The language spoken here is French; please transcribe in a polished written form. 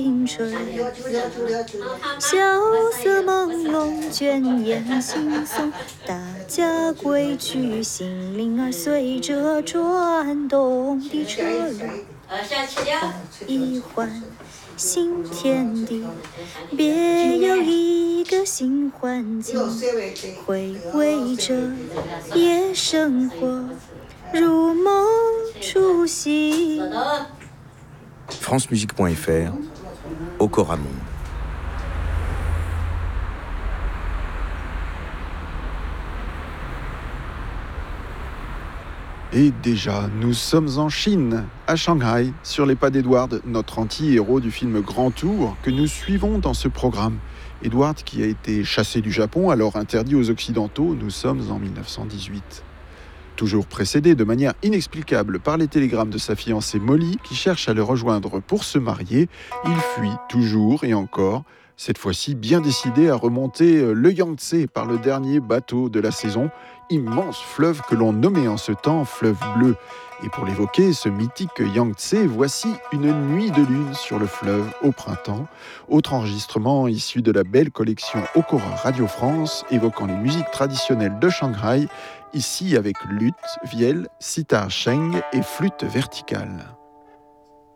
青春，萧瑟朦胧，卷烟惺忪，大家归去，心灵儿随着转动的车轮，换一换新天地，别有一个新环境，回味着夜生活，如梦初醒。 francemusique.fr, Okora Monde. Et déjà, nous sommes en Chine, à Shanghai, sur les pas d'Edward, notre anti-héros du film Grand Tour, que nous suivons dans ce programme. Edward qui a été chassé du Japon, alors interdit aux Occidentaux, nous sommes en 1918. Toujours précédé de manière inexplicable par les télégrammes de sa fiancée Molly, qui cherche à le rejoindre pour se marier, il fuit toujours et encore, cette fois-ci bien décidé à remonter le Yangtze par le dernier bateau de la saison, immense fleuve que l'on nommait en ce temps fleuve bleu. Et pour l'évoquer, ce mythique Yangtze, voici Une nuit de lune sur le fleuve au printemps, autre enregistrement issu de la belle collection Okora Radio France, évoquant les musiques traditionnelles de Shanghai, ici avec luth, vielle, sitar sheng et flûte verticale.